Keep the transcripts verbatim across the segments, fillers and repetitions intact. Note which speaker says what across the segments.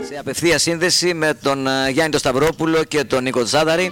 Speaker 1: σε απευθεία σύνδεση με τον Γιάννη τον Σταυρόπουλο και τον Νίκο Ζάδαρη.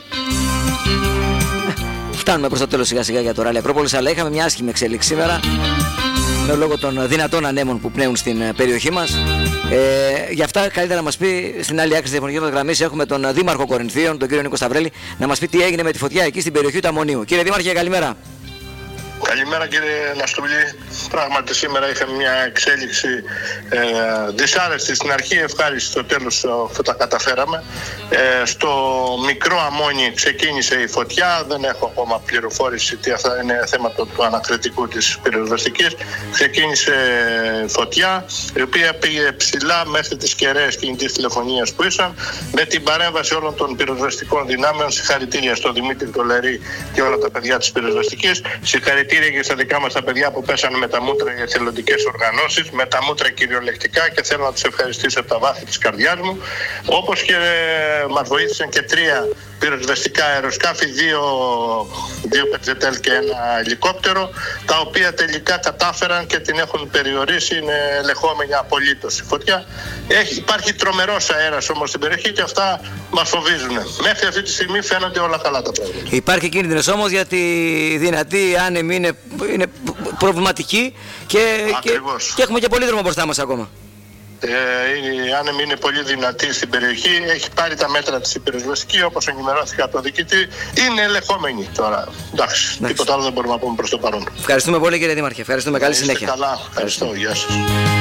Speaker 1: Φτάνουμε προς το τέλος σιγά σιγά για το Ράλι Ακρόπολης, αλλά είχαμε μια άσχημη εξέλιξη σήμερα με λόγω των δυνατών ανέμων που πνέουν στην περιοχή μας. Ε, γι' αυτά καλύτερα να μας πει στην άλλη άκρη της τηλεφωνικής μας γραμμής έχουμε τον Δήμαρχο Κορινθίων, τον κύριο Νίκο Σταυρέλη, να μας πει τι έγινε με τη φωτιά εκεί στην περιοχή του Αμμονίου. Κύριε Δήμαρχε, καλημέρα.
Speaker 2: Καλημέρα κύριε Ναστούλη. Πράγματι σήμερα είχαμε μια εξέλιξη ε, δυσάρεστη στην αρχή, ευχάριστη στο τέλος που τα καταφέραμε. Ε, στο μικρό Αμμόνι ξεκίνησε η φωτιά, δεν έχω ακόμα πληροφόρηση τι αυτά είναι θέμα του, του ανακριτικού της πυροσβεστικής. Ξεκίνησε φωτιά η οποία πήγε ψηλά μέχρι τις κεραίες κινητής τηλεφωνίας που ήσαν, με την παρέμβαση όλων των πυροσβεστικών δυνάμεων. Συγχαρητήρια στον Δημήτρη Τολερή και όλα τα παιδιά της πυροσβεστικής. Συγχαρητήρια και στα δικά μας τα παιδιά που πέσανε με τα μούτρα για εθελοντικές οργανώσεις, με τα μούτρα κυριολεκτικά, και θέλω να τους ευχαριστήσω από τα βάθη της καρδιάς μου. Όπως και μας βοήθησαν και τρία πυροσβεστικά αεροσκάφη, δύο, δύο πετζετέλ και ένα ελικόπτερο, τα οποία τελικά κατάφεραν και την έχουν περιορίσει. Είναι ελεγχόμενη απολύτως η φωτιά. Έχει, υπάρχει τρομερός αέρας όμως στην περιοχή και αυτά μας φοβίζουν. Μέχρι αυτή τη στιγμή φαίνονται όλα καλά τα πράγματα.
Speaker 1: Υπάρχει κίνδυνος όμως γιατί η δυνατή άνεμη είναι, είναι προβληματική και, και, και έχουμε και πολύ δρόμο μπροστά μας ακόμα.
Speaker 2: Ε, η άνεμη είναι πολύ δυνατή στην περιοχή, έχει πάρει τα μέτρα της η πυροσβεστική, όπως ενημερώθηκα από το διοικητή, είναι ελεγχόμενη τώρα. Εντάξει, Εντάξει, τίποτα άλλο δεν μπορούμε να πούμε προς το παρόν.
Speaker 1: Ευχαριστούμε πολύ κύριε Δήμαρχε, ευχαριστούμε, καλή
Speaker 2: Είστε
Speaker 1: συνέχεια.
Speaker 2: Καλά, ευχαριστώ, γεια σας.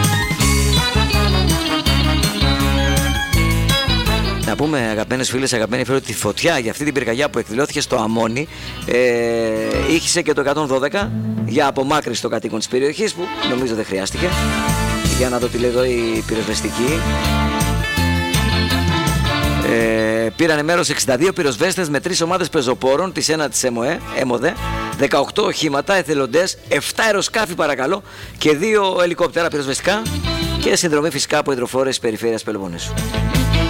Speaker 1: Να πούμε αγαπημένες φίλες, αγαπημένοι φίλοι, ότι τη φωτιά για αυτή την πυρκαγιά που εκδηλώθηκε στο Αμμόνι ε, ήχησε και το εκατόν δώδεκα για απομάκρυνση των κατοίκων της περιοχής, που νομίζω δεν χρειάστηκε. Για να δω τι λέει εδώ η πυροσβεστική. Ε, πήρανε μέρος εξήντα δύο πυροσβέστες με τρεις ομάδες πεζοπόρων της ένατης ΕΜΟΕ, ΕΜΟΔΕ, δεκαοκτώ οχήματα, εθελοντές, επτά αεροσκάφη παρακαλώ και δύο ελικόπτερα πυροσβεστικά και συνδρομή φυσικά από υδροφόρες περιφέρειας Πελοποννήσου.